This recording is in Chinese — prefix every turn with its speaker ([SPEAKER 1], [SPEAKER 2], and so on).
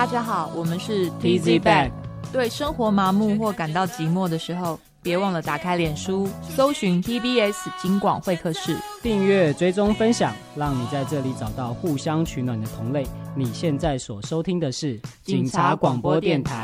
[SPEAKER 1] 大家好，我们是
[SPEAKER 2] TZ Bag。
[SPEAKER 1] 对生活麻木或感到寂寞的时候，别忘了打开脸书，搜寻 TBS 警广会客室，
[SPEAKER 2] 订阅、追踪、分享，让你在这里找到互相取暖的同类。你现在所收听的是警察广播电台。